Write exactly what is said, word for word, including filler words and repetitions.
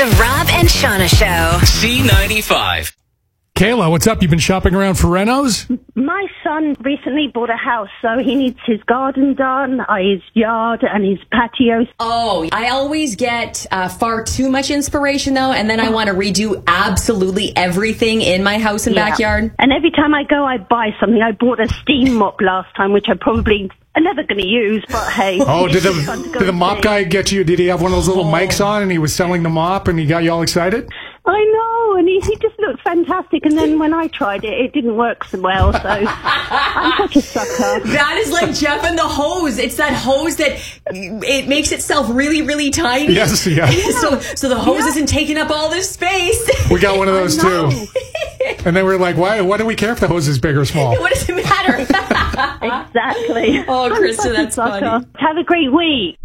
The Rob and Shauna Show. C ninety-five. Kayla, what's up? You've been shopping around for renos? My son recently bought a house, so he needs his garden done, uh, his yard, and his patio. Oh, I always get uh, far too much inspiration, though, and then I want to redo absolutely everything in my house and Yeah. backyard. And every time I go, I buy something. I bought a steam mop last time, which I probably am never going to use, but hey. Oh, did it's fun to the go did the and mop see. guy get you? Did he have one of those little mics on and he was selling the mop and he got you all excited? I know, and he, he just looked fantastic. And then when I tried it, it didn't work so well, so I'm such a sucker. That is like Jeff and the hose. It's that hose that it makes itself really, really tiny. Yes, yeah. So, so the hose Yeah. isn't taking up all this space. We got one of those I know. too. And then we were like, why, why do we care if the hose is big or small? What does it matter? Exactly. Oh, I'm Krista, such a that's sucker. funny. Have a great week.